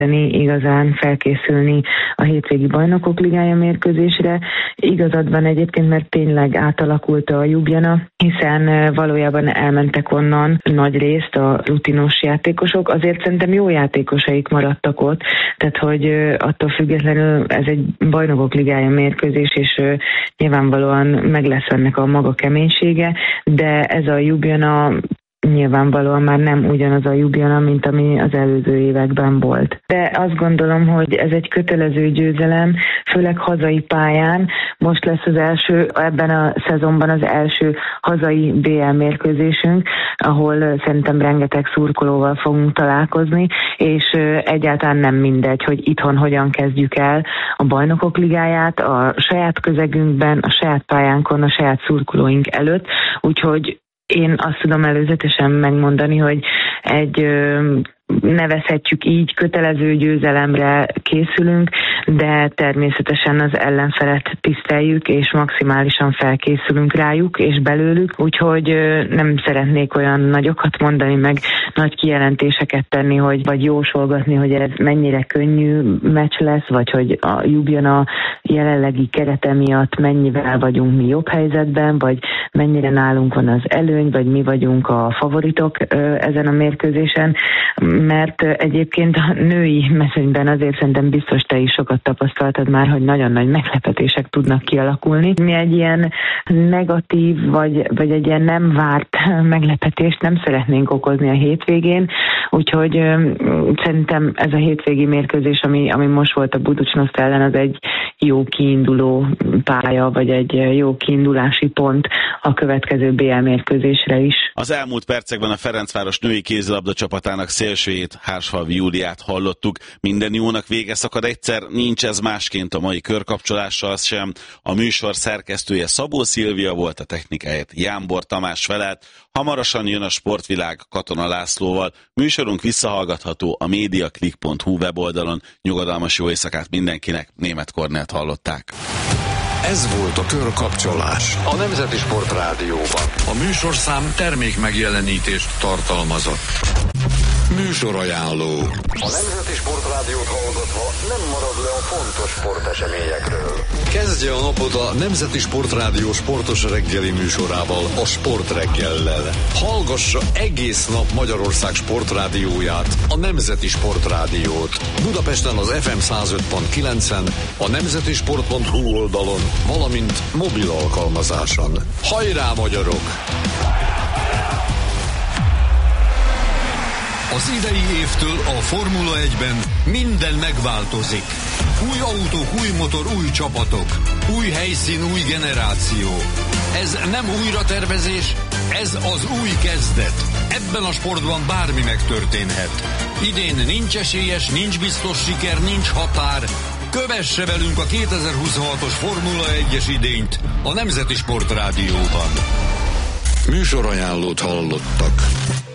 igazán felkészülni a hétvégi Bajnokok Ligája mérkőzésre. Igazad van egyébként, mert tényleg átalakult a Ljubljana, hiszen valójában elmentek onnan nagy részt a rutinos játékosok. Azért szerintem jó játékosaik maradtak ott, tehát hogy attól függetlenül ez egy Bajnokok Ligája mérkőzés, és nyilvánvalóan meg lesz ennek a maga keménysége, de ez a Ljubljana nyilvánvalóan már nem ugyanaz a Ljubljana, mint ami az előző években volt. De azt gondolom, hogy ez egy kötelező győzelem, főleg hazai pályán. Most lesz az első, ebben a szezonban az első hazai BL mérkőzésünk, ahol szerintem rengeteg szurkolóval fogunk találkozni, és egyáltalán nem mindegy, hogy itthon hogyan kezdjük el a Bajnokok Ligáját, a saját közegünkben, a saját pályánkon, a saját szurkolóink előtt, úgyhogy én azt tudom előzetesen megmondani, hogy egy nevezhetjük így, kötelező győzelemre készülünk, de természetesen az ellenfelet tiszteljük, és maximálisan felkészülünk rájuk, és belőlük, úgyhogy nem szeretnék olyan nagyokat mondani, meg nagy kijelentéseket tenni, vagy jósolgatni, hogy ez mennyire könnyű meccs lesz, vagy hogy a Ljubljana jelenlegi kerete miatt mennyivel vagyunk mi jobb helyzetben, vagy mennyire nálunk van az előny, vagy mi vagyunk a favoritok ezen a mérkőzésen, mert egyébként a női mezőnyben azért szerintem biztos te is sokat tapasztaltad már, hogy nagyon nagy meglepetések tudnak kialakulni. Mi egy ilyen negatív, vagy egy ilyen nem várt meglepetést nem szeretnénk okozni a hétvégén, úgyhogy szerintem ez a hétvégi mérkőzés, ami most volt a Budućnost ellen, az egy jó kiinduló pálya, vagy egy jó kiindulási pont a következő BL mérkőzésre is. Az elmúlt percekben a Ferencváros női kézilabda csapatának szélsőjét, Hársfalvi Júliát hallottuk. Minden jónak vége szakad egyszer, nincs ez másként a mai körkapcsolással sem. A műsor szerkesztője Szabó Szilvia volt, a technikáját Jánbor Tamás felelt. Hamarosan jön a Sportvilág Katona Lászlóval. Műsorunk visszahallgatható a mediaclick.hu weboldalon. Nyugodalmas jó éjszakát mindenkinek, Németh Kornélt hallották. Ez volt a Körkapcsolás a Nemzeti Sport Rádióban. A műsorszám termék megjelenítést tartalmazott. Műsorajánló. A Nemzeti Sport Rádiót hallgatva nem marad le a fontos sporteseményekről. Kezdje a napot a Nemzeti Sport Rádió sportos reggeli műsorával, a Sport reggellel. Hallgassa egész nap Magyarország sportrádióját, a Nemzeti Sport Rádiót. Budapesten az FM 105.9-en, a nemzetisport.hu oldalon, valamint mobil alkalmazáson. Hajrá, magyarok! Az idei évtől a Formula 1-ben minden megváltozik. Új autók, új motor, új csapatok. Új helyszín, új generáció. Ez nem újratervezés, ez az új kezdet. Ebben a sportban bármi megtörténhet. Idén nincs esélyes, nincs biztos siker, nincs határ. Kövesse velünk a 2026-os Formula 1-es idényt a Nemzeti Sport Rádióban. Műsorajánlót hallottak.